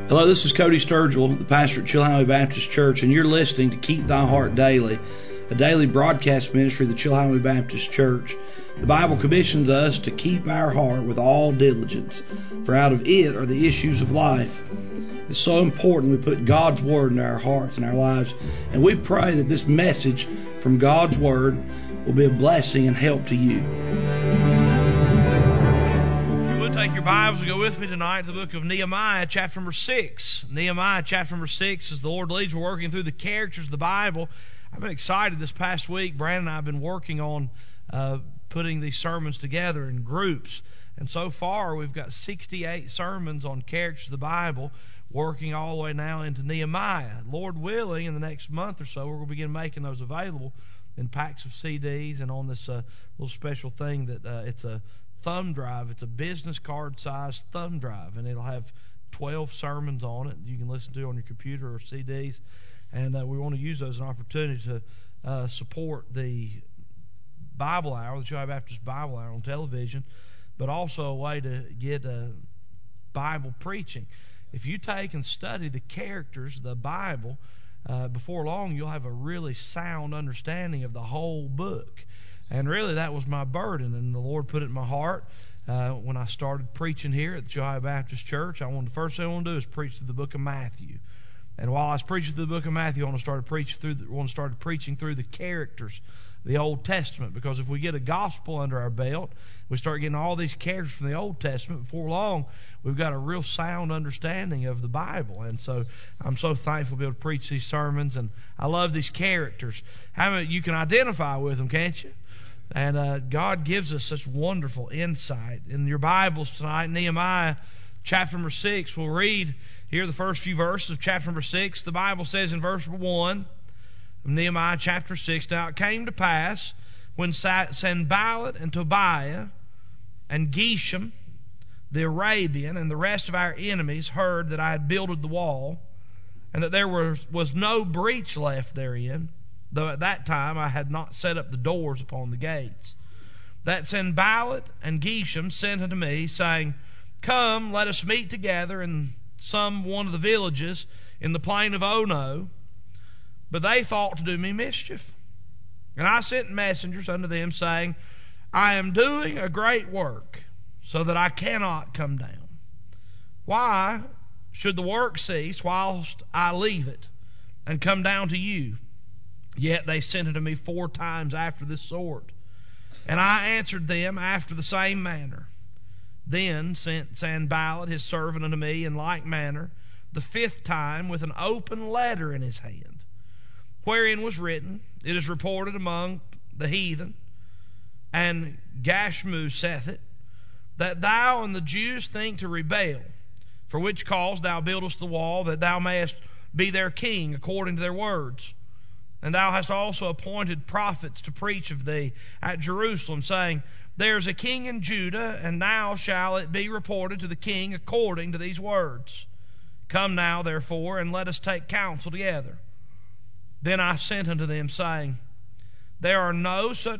Hello, this is Cody Sturgill, the pastor at Chilhowee Baptist Church, and you're listening to Keep Thy Heart Daily, a daily broadcast ministry of the Chilhowee Baptist Church. The Bible commissions us to keep our heart with all diligence, for out of it are the issues of life. It's so important we put God's Word into our hearts and our lives, and we pray that this message from God's Word will be a blessing and help to you. Take your Bibles and go with me tonight to the book of Nehemiah, chapter number 6. Nehemiah, chapter number 6, as the Lord leads, we're working through the characters of the Bible. I've been excited this past week. Brandon and I have been working on putting these sermons together in groups. And so far, we've got 68 sermons on characters of the Bible, working all the way now into Nehemiah. Lord willing, in the next month or so, we're going to begin making those available in packs of CDs and on this little special thing that it's a thumb drive. It's a business card size thumb drive, and it'll have 12 sermons on it you can listen to on your computer or CDs. And we want to use those as an opportunity to support the Bible Hour, the Chilhowee Baptist Bible Hour on television, but also a way to get Bible preaching. If you take and study the characters of the Bible, before long you'll have a really sound understanding of the whole book. And really, that was my burden, and the Lord put it in my heart when I started preaching here at the Chilhowee Baptist Church. The first thing I want to do is preach through the book of Matthew. And while I was preaching through the book of Matthew, I want to start preaching through the characters of the Old Testament. Because if we get a gospel under our belt, we start getting all these characters from the Old Testament. Before long, we've got a real sound understanding of the Bible. And so I'm so thankful to be able to preach these sermons. And I love these characters. How many you can identify with them, can't you? And God gives us such wonderful insight. In your Bibles tonight, Nehemiah chapter number 6, we'll read here the first few verses of chapter number 6. The Bible says in verse 1 of Nehemiah chapter 6, Now it came to pass when Sanballat and Tobiah and Geshem the Arabian and the rest of our enemies heard that I had builded the wall, and that there was no breach left therein, though at that time I had not set up the doors upon the gates, that Sanballat and Geshem sent unto me, saying, Come, let us meet together in some one of the villages in the plain of Ono. But they thought to do me mischief. And I sent messengers unto them, saying, I am doing a great work, so that I cannot come down. Why should the work cease whilst I leave it, and come down to you? Yet they sent unto me 4 times after this sort. And I answered them after the same manner. Then sent Sanballat his servant unto me in like manner the 5th time with an open letter in his hand, wherein was written, It is reported among the heathen, and Gashmu saith it, that thou and the Jews think to rebel, for which cause thou buildest the wall, that thou mayest be their king according to their words. And thou hast also appointed prophets to preach of thee at Jerusalem, saying, There is a king in Judah, and now shall it be reported to the king according to these words. Come now, therefore, and let us take counsel together. Then I sent unto them, saying, There are no such